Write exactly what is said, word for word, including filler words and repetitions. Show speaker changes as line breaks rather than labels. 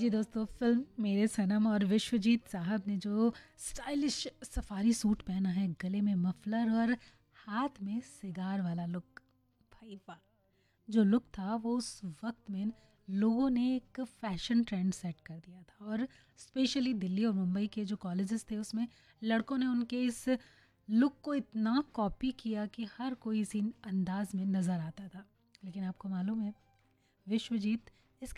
जी दोस्तों, फ़िल्म मेरे सनम और विश्वजीत साहब ने जो स्टाइलिश सफारी सूट पहना है, गले में मफलर और हाथ में सिगार वाला लुक, भाई वाह! जो लुक था वो उस वक्त में लोगों ने एक फैशन ट्रेंड सेट कर दिया था और स्पेशली दिल्ली और मुंबई के जो कॉलेजेस थे उसमें लड़कों ने उनके इस लुक को इतना कॉपी किया कि हर कोई इसी अंदाज में नज़र आता था। लेकिन आपको मालूम है, विश्वजीत